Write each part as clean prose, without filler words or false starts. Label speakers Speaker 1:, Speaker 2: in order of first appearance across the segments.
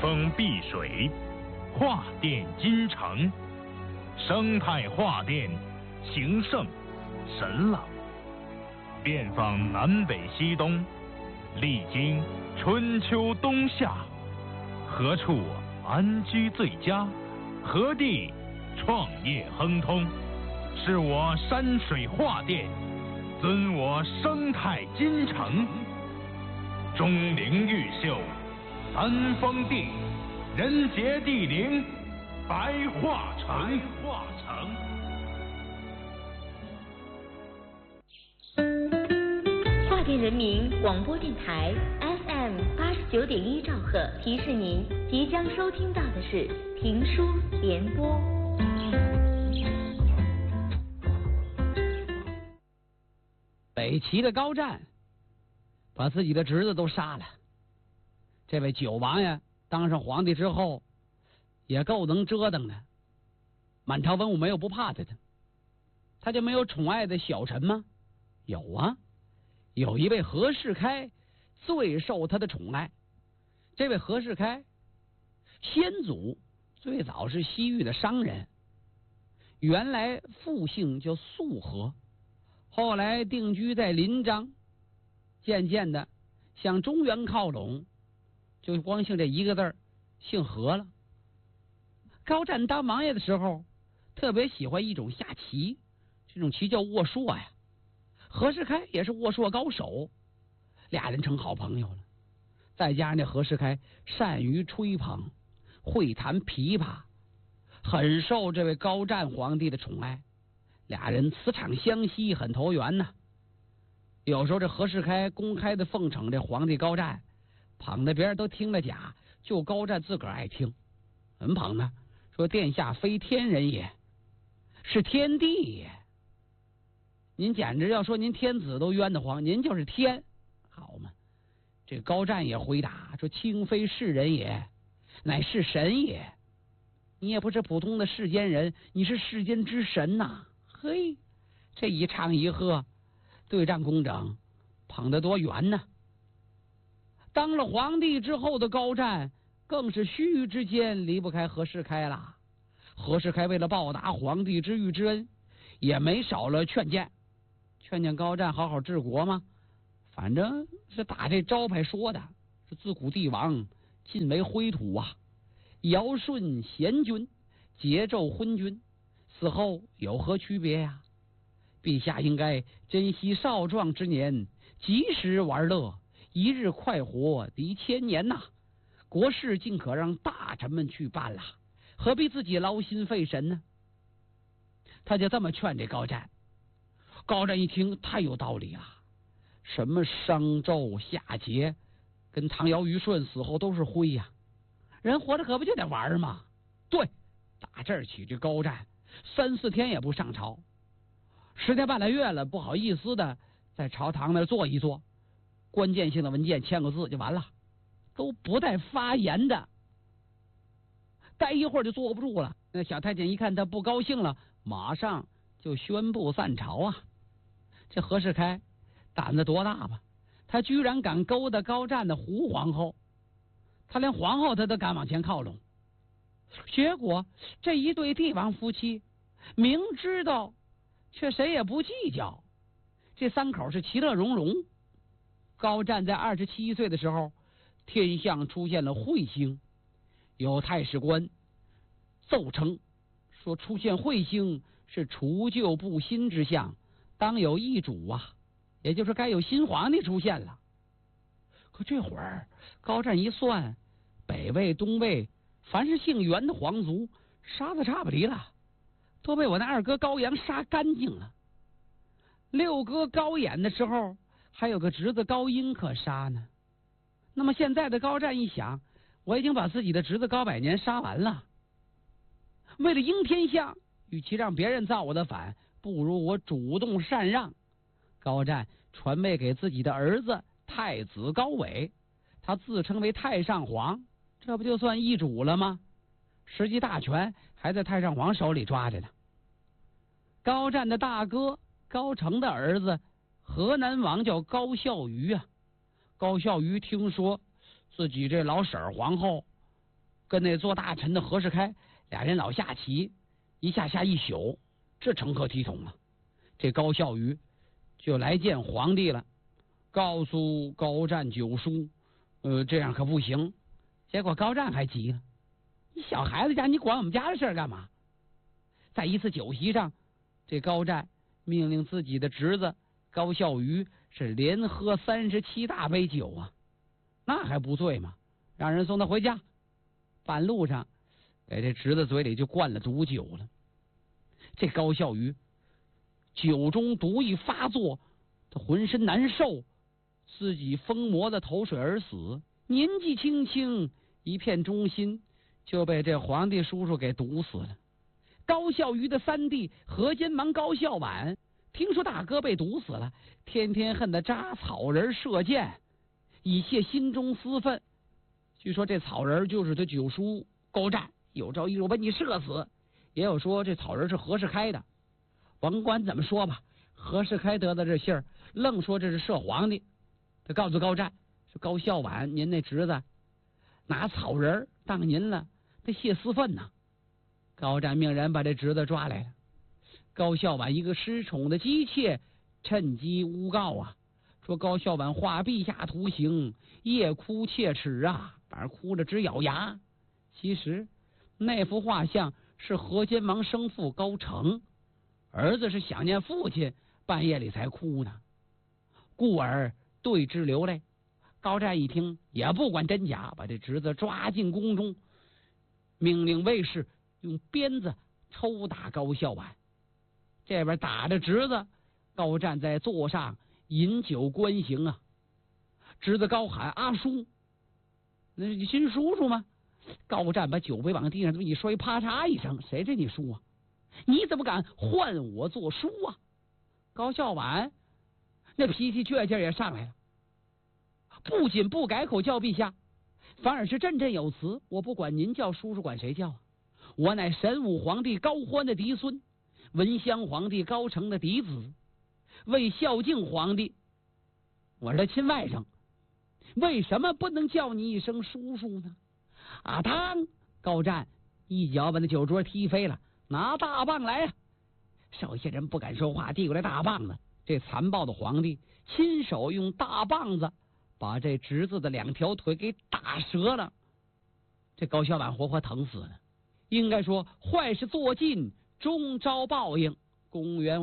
Speaker 1: 风碧水，画殿金城，生态画殿形胜神朗，遍访南北西东，历经春秋冬夏，何处安居最佳？何地创业亨通？是我山水画殿，尊我生态金城。钟灵毓秀，三峰地，人杰地灵，白桦城。
Speaker 2: 桦甸人民广播电台 FM 89.1兆赫提示您，即将收听到的是评书联播。
Speaker 3: 北齐的高湛把自己的侄子都杀了。这位九王爷当上皇帝之后，也够能折腾的。满朝文武没有不怕他的，他就没有宠爱的小臣吗？有啊，有一位何世开最受他的宠爱。这位何世开先祖最早是西域的商人，原来父姓叫素何，后来定居在临漳，渐渐的向中原靠拢，就光姓这一个字儿，姓何了。高湛当王爷的时候，特别喜欢一种下棋，这种棋叫握槊呀。何世开也是握槊高手，俩人成好朋友了。再加上那何世开善于吹捧，会弹琵琶，很受这位高湛皇帝的宠爱，俩人磁场相吸，很投缘呐。有时候这何世开公开的奉承这皇帝高湛，捧的别人都听了假，就高湛自个儿爱听。怎么捧呢？说殿下非天人也，是天地也。您简直要说您天子都冤得慌，您就是天，好嘛？这高湛也回答说：“卿非是人也，乃是神也。你也不是普通的世间人，你是世间之神呐！”嘿，这一唱一和，对仗工整，捧得多圆呢。当了皇帝之后的高湛，更是须臾之间离不开何世开了。何世开为了报答皇帝之遇之恩，也没少了劝谏高湛好好治国嘛。反正是打这招牌说的，是自古帝王尽为灰土啊，尧舜贤君，桀纣昏君，死后有何区别呀？陛下应该珍惜少壮之年，及时玩乐，一日快活敌千年呐。国事尽可让大臣们去办了，何必自己劳心费神呢？他就这么劝这高湛。高湛一听太有道理了，什么商纣夏桀，跟唐尧虞舜死后都是灰呀，人活着可不就得玩吗？对，打这儿起这高湛3、4天也不上朝，10天半来月了，不好意思的在朝堂那坐一坐，关键性的文件签个字就完了，都不带发言的。待一会儿就坐不住了，那小太监一看他不高兴了，马上就宣布散朝啊。这何世开胆子多大吧，他居然敢勾搭高湛的胡皇后，他连皇后他都敢往前靠拢。结果这一对帝王夫妻明知道却谁也不计较，这3口是其乐融融。高湛在27岁的时候，天象出现了彗星，有太史官奏称说出现彗星是除旧布新之象，当有易主啊，也就是该有新皇帝出现了。可这会儿高湛一算，北魏东魏凡是姓袁的皇族杀的差不离了，都被我那2哥高阳杀干净了。6哥高演的时候还有个侄子高音可杀呢。那么现在的高湛一想，我已经把自己的侄子高百年杀完了，为了应天下，与其让别人造我的反，不如我主动禅让。高湛传位给自己的儿子太子高纬，他自称为太上皇，这不就算易主了吗？实际大权还在太上皇手里抓着呢。高湛的大哥高澄的儿子河南王叫高孝瑜啊。高孝瑜听说自己这老婶儿皇后跟那做大臣的何世开俩人老下棋，一下一宿，这成何体统啊？这高孝瑜就来见皇帝了，告诉高湛九叔，这样可不行。结果高湛还急了，你小孩子家，你管我们家的事干嘛？在一次酒席上，这高湛命令自己的侄子高孝瑜是连喝37大杯酒啊，那还不醉吗？让人送他回家。半路上给这侄子嘴里就灌了毒酒了。这高孝瑜酒中毒一发作，他浑身难受，自己疯魔的投水而死。年纪轻轻，一片忠心，就被这皇帝叔叔给毒死了。高孝瑜的三弟河间芒高孝婉听说大哥被毒死了，天天恨得扎草人射箭，以泄心中私愤。据说这草人就是他九叔高湛，有朝一日我把你射死。也有说这草人是何世开的。甭管怎么说吧，何世开得到这信儿，愣说这是射皇帝。他告诉高湛，说高孝婉您那侄子拿草人当您了，他泄私愤呐。高湛命人把这侄子抓来了。高孝婉一个失宠的姬妾趁机诬告啊，说高孝婉画陛下图形，夜哭切齿啊，反正哭着直咬牙。其实那幅画像是河间芒生父高成，儿子是想念父亲，半夜里才哭呢，故而对之流泪。高湛一听也不管真假，把这侄子抓进宫中，命令卫士用鞭子抽打高孝婉。这边打着侄子，高湛在座上饮酒观刑啊。侄子高喊阿叔，那是你亲叔叔吗？高湛把酒杯往地上这么一摔，啪嚓一声，谁是你叔啊？你怎么敢唤我做叔啊？高孝婉那脾气倔劲也上来了，不仅不改口叫陛下，反而是振振有词，我不管您叫叔叔，管谁叫啊？我乃神武皇帝高欢的嫡孙，文襄皇帝高成的嫡子，为孝敬皇帝，我是他亲外甥，为什么不能叫你一声叔叔呢？啊当！高湛一脚把那酒桌踢飞了，拿大棒来呀！手下人不敢说话，递过来大棒子。这残暴的皇帝亲手用大棒子把这侄子的2条腿给打折了。这高孝婉活活疼死了。应该说坏事做尽，终遭报应。公元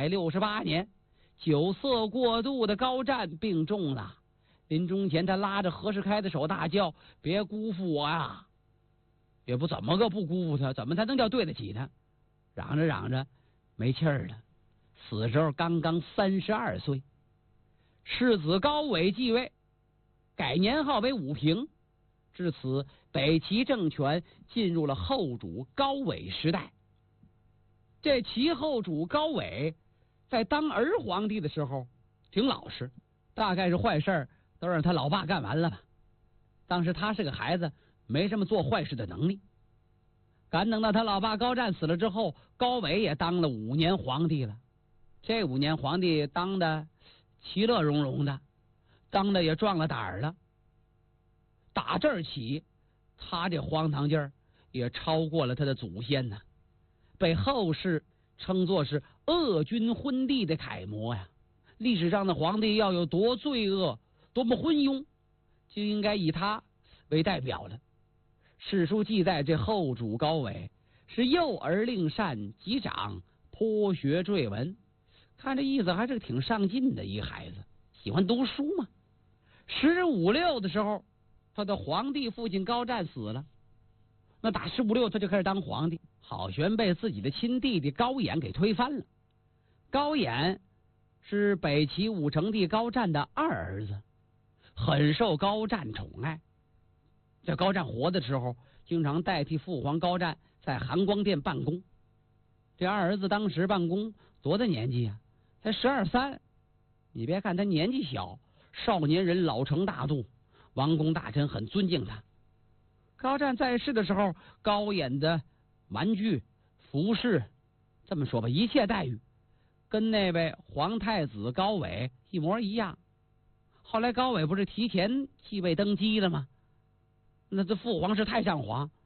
Speaker 3: 568年，酒色过度的高湛病重了。临终前，他拉着何世开的手大叫：“别辜负我啊！”也不怎么个不辜负他，怎么才能叫对得起他？嚷着嚷着没气儿了，死时候刚刚32岁。世子高纬继位，改年号为武平。至此，北齐政权进入了后主高纬时代。这齐后主高纬在当儿皇帝的时候挺老实，大概是坏事都让他老爸干完了吧。当时他是个孩子，没什么做坏事的能力。赶等到他老爸高湛死了之后，高纬也当了5年皇帝了。这5年皇帝当的其乐融融的，当的也壮了胆儿了。打这儿起，他这荒唐劲儿也超过了他的祖先呢，被后世称作是恶君昏帝的楷模呀。历史上的皇帝要有多罪恶，多么昏庸，就应该以他为代表了。史书记载，这后主高纬是幼儿令善，及长颇学赘文，看这意思还是挺上进的一孩子，喜欢读书嘛。15、16的时候，他的皇帝父亲高湛死了，那打15、16他就开始当皇帝，好悬被自己的亲弟弟高演给推翻了。高演是北齐武成帝高湛的2儿子，很受高湛宠爱。在高湛活的时候，经常代替父皇高湛在含光殿办公。这2儿子当时办公多大年纪啊？才12、13。你别看他年纪小，少年人老成大度，王公大臣很尊敬他。高湛在世的时候，高演的玩具、服饰，这么说吧，一切待遇跟那位皇太子高纬一模一样。后来高纬不是提前继位登基了吗？那这父皇是太上皇，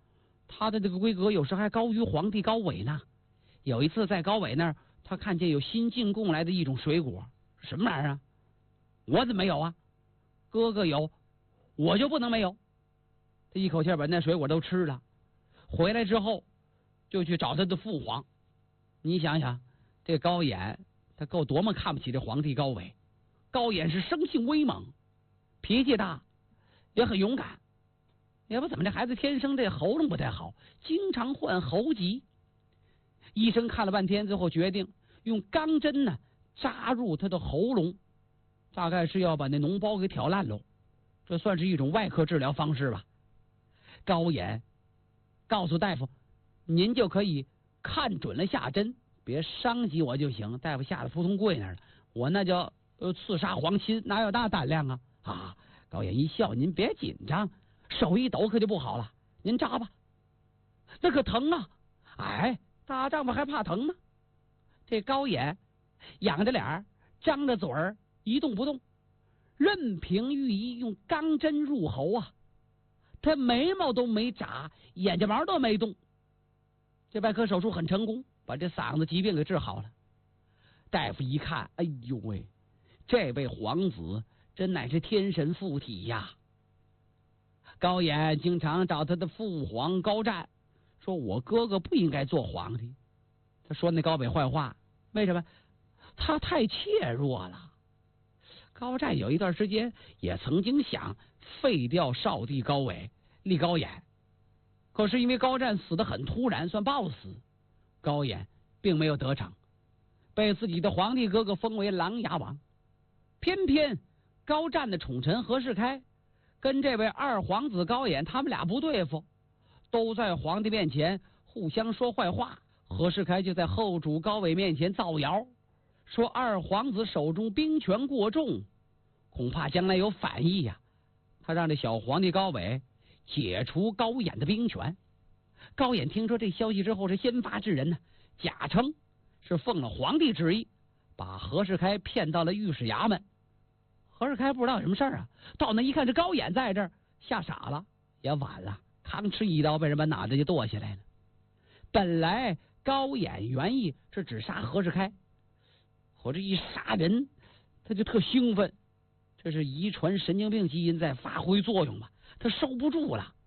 Speaker 3: 他的这个规格有时还高于皇帝高纬呢。有一次在高纬那儿，他看见有新进贡来的一种水果，什么玩意儿啊？我怎么没有啊？哥哥有，我就不能没有？他一口气把那水果都吃了，回来之后就去找他的父皇。你想想，这高演他够多么看不起这皇帝高纬。高演是生性威猛，脾气大，也很勇敢。也不怎么这孩子天生这喉咙不太好，经常患喉疾。医生看了半天，最后决定用钢针呢扎入他的喉咙，大概是要把那脓包给挑烂喽。这算是一种外科治疗方式吧。高演告诉大夫，您就可以看准了下针，别伤及我就行。大夫吓得扑通跪那儿了，我那叫刺杀皇亲，哪有那胆量啊？啊！高演一笑，您别紧张，手一抖可就不好了，您扎吧。那可疼啊！哎，大丈夫还怕疼呢？这高演仰着脸儿，张着嘴儿，一动不动，任凭御医用钢针入喉啊。他眉毛都没眨，眼睫毛都没动。这外科手术很成功，把这嗓子疾病给治好了。大夫一看，哎呦喂，这位皇子真乃是天神附体呀！高演经常找他的父皇高湛说，我哥哥不应该做皇帝。他说那高纬坏话，为什么？他太怯弱了。高湛有一段时间也曾经想废掉少帝高纬，立高演，可是因为高湛死得很突然，算暴死，高演并没有得逞，被自己的皇帝哥哥封为琅琊王。偏偏高湛的宠臣何世开跟这位二皇子高演他们俩不对付，都在皇帝面前互相说坏话。何世开就在后主高纬面前造谣，说二皇子手中兵权过重，恐怕将来有反意呀。他让这小皇帝高纬解除高演的兵权。高演听说这消息之后是先发制人呢，假称是奉了皇帝旨意，把何世开骗到了御史衙门。何世开不知道有什么事儿啊，到那一看这高演在这儿，吓傻了，也晚了，吭哧一刀被人把脑袋就剁下来了。本来高演原意是只杀何世开，我这一杀人他就特兴奋，这是遗传神经病基因在发挥作用吧，他受不住了，